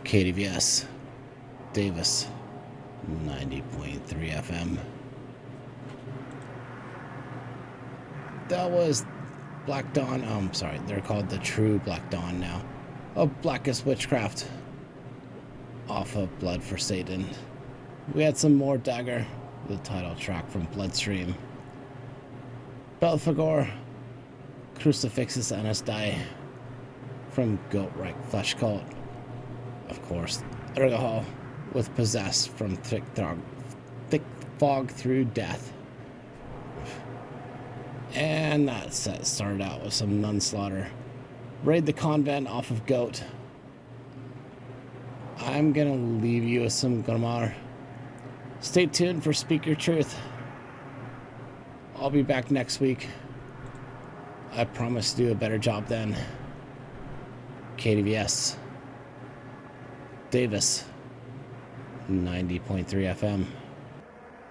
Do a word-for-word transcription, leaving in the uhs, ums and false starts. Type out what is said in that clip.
K D V S, Davis, ninety point three F M. That was Black Dawn. Oh, I'm sorry, they're called the True Black Dawn now. Oh, Blackest Witchcraft. Off of Blood for Satan. We had some more Dagger, the title track from Bloodstream. Belphegor, Crucifixus Anus Die from Goatreich Flesh Cult. Of course, Urgahal with Possessed from Thick, Throg, Thick Fog Through Death. And that set started out with some Nun Slaughter. Raid the Convent off of Goat. I'm gonna leave you with some Gormar. Stay tuned for Speak Your Truth. I'll be back next week. I promise to do a better job then. K D V S, Davis, ninety point three F M.